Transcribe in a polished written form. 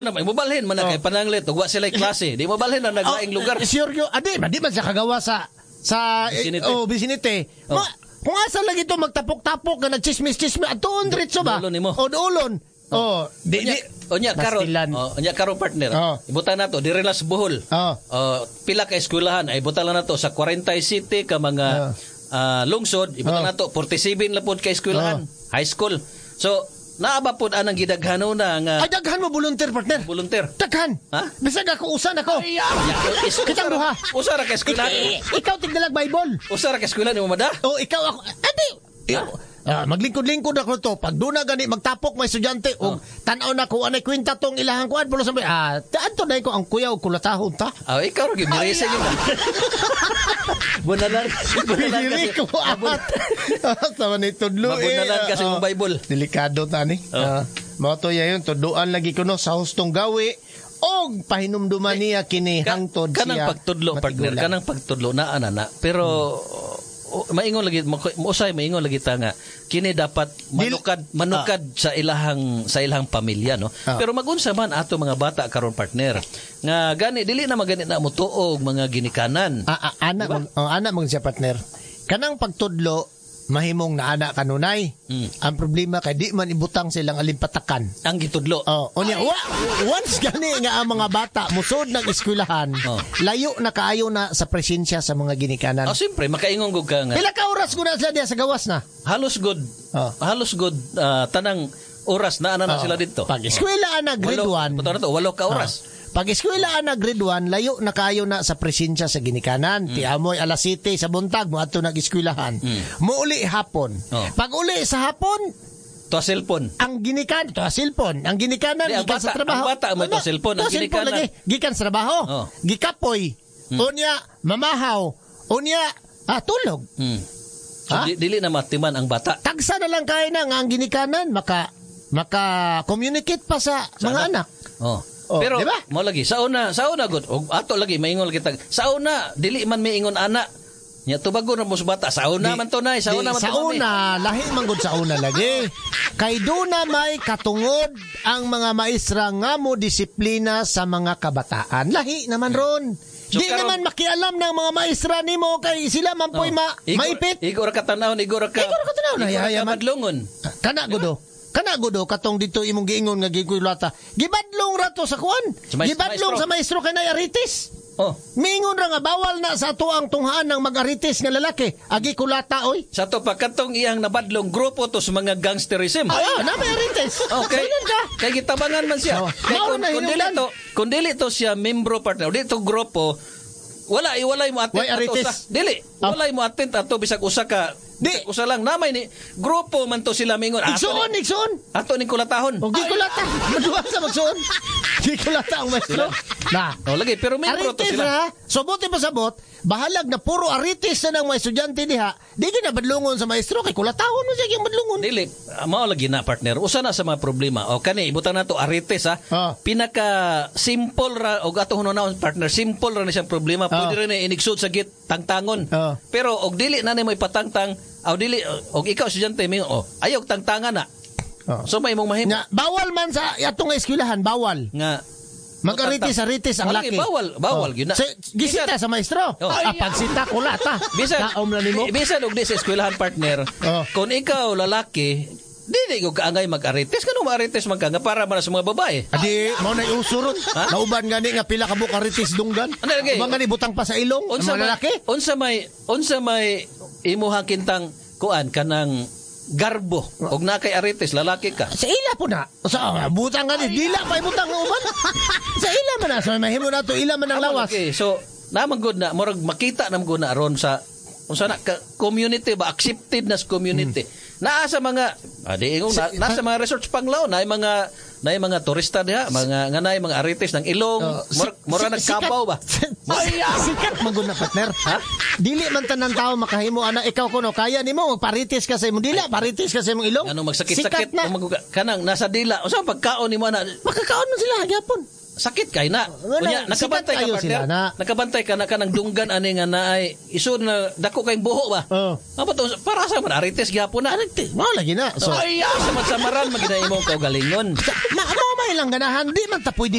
May mobalhin man na kay pananglit ug wa sila klase. Di mobalhin na naglaing lugar. Sure yo, di man siya kagawa sa Vicinite. Kung asa lagi to magtapok-tapok nga nagchismis-chismis atuon diretso ba? O doolon. Onya karon partner. Ibutan nato dire las Bohol. Pila ka eskwelahan ay ibutan nato sa 47 ka mga lungsod, ibutan nato 47 la pod ka eskwelahan, high school. So naaba pod anang gidaghano na nga. Ay daghan mo volunteer partner. Volunteer. Daghan. Ha? Bisag ako usan ako. Kitang duha. Usa ra ka eskwelahan. Ikaw tigdalag Bible. Usa ra ka eskwelahan mo mada? Ikaw ako. Maglingkod-lingkod ako to. Pag doon na gani magtapok may estudyante o tanaw na ko anay kwenta tong ilahang kuan pero sabi taanto na ko ang kuya o kulatahon ta. Ikaw ro gimirese yun. Bunalan ko amat. Sama ni tudlo bunalan kasi mo Bible. Delikado ta ni. Mao to yayon tudloan lagi kuno sa hustong gawi og pahinumduman niya kini hangtod siya. Kanang pagtudlo partner, kanang pagtudlo na ana pero maingon lagi maingon lagi ta nga kini dapat manukad sa ilahang pamilya no. Pero magunsa man ato mga bata karon partner nga gani dili na magani na mo tuog mga ginikanan. Ana mo siya partner. Kanang pagtudlo mahimong na ana kanunay. Ang problema kay di man ibutang silang alimpatakan. Ang gitudlo. Once gani nga ang mga bata musod ng eskwelahan, layo na kaayo na sa presensya sa mga ginikanan. Siyempre makaingon gud ka nga. Pila ka oras ko na sila diya sa gawas na? Halos good tanang oras na ana na sila dito. Pag eskwelahan na grade 1, 8 ka oras. Pag eskwelahan na grade 1, layo na kayo na sa presensya sa ginikanan. Tiamoy alas 7 sa buntag, mo ato nag-eskwelahan. Muuli hapon. Pag uli sa hapon, to cellphone. Ang ginikanan, to cellphone. Ang ginikanan, gikan sa trabaho. Ang bata mo to cellphone. Ang ginikanan. Lagi, gikan sa trabaho. Gikapoy. Unya, mamahaw. Unya, tulog. So, dili na matiman ang bata. Tagsa na lang kayo na nga ang ginikanan, maka-communicate pa sa mga anak. Pero diba? mo lagi sa una gud ato lagi maingon lagi tag sa una dili man maingon ana nya tubago na mo sa bata sa una man to nay sa una lahi man gud sa una lagi kay do na may katungod ang mga maestra nga mo disiplina sa mga kabataan lahi naman ron. So, di naman makialam ng mga maestra nimo kay sila man po'y maipit. Igor ka tanaw na yaya madlungon. Kana gudo katong dito imong giingon nga gikulata. Gibadlong rato sa kuan. Gibadlong sa maestro kay nay aritis. Miingon ra nga bawal na sa ato ang tunghaan ng mag-aritis nga lalaki. Agi kulata oy. Sa to pa katong iyang nabadlong grupo to sa mga gangsterism. Na may aritis. Okay. Kay gitabangan man siya. Kung dili to siya membro partner, dito grupo walay mo attend ato sa dili. Walay mo attend ato bisag usa ka usa lang namay ni grupo man to sila mingon. Igsoon. Ato ni kulatahon. Gikulata. Maduwa sa magsuon. Gikulata ang maestro. Lagi pero membro to sila. So buti pa sabot, bahalag na puro aritis na ng mga estudyante diha. Di ginabadlungon sa maestro kay kulatahon mo siya gyud badlungon. Dili, mao lagi na partner. Usa na sa mga problema. Kani ibutan nato aritis Pinaka simple ra og ato hunahon partner, simple ra na siyang problema. Pwede rin inigsud sa git tangtangon. Pero og dili na mo ipatangtang dili og ikaw estudyante mi ayog tangtangan na. So may imong mahimo. Bawal man sa atong eskwelahan bawal. Nga mag-aritis ang laki. Bawal gyud na. Gisita sa maestro. Pagsita kulata. Kaom na nimo. Bisan og di sa eskwelahan partner. Kung ikaw lalaki, dili ko kaangay mag-aritis kanang mag-aritis man ka nga para man sa mga babae. Adi mao na usurot. Nauban gani nga pila ka buk aritis dunggan. Ubang gani butang pa sa ilong mga lalaki. Unsa may imuhang kintang kuan kanang garbo og nakay aritis lalaki ka sa ila po na sa butang nga dila pa butang uban sa ila man na so mahimo na to ila man ang lawas. So naman good na murag makita nam gud na aron sa unsa na community ba accepted na community. Naa sa mga nasa mga resorts panglaw na mga turista diha mga nganay mga aritis ng ilong mura nagkapaw ba sikat magud na partner dili man tanan tawo makahimo ana ikaw kuno kaya nimo magparitis ka sa imong dila paritis ka sa imong ilong ano magsakit-sakit kanang nasa dila unsa pagkaon nimo ana makakaon man sila gyapon sakit kay na unya nakabantay ka partner nakabantay ka na kanang dunggan ani nga naay isod na dako kay buho ba apa to para sa man arites gyapon na arites mao lagi na so sa magsamaran magina imong kaugalingon mo may lang ganahan di man ta pwede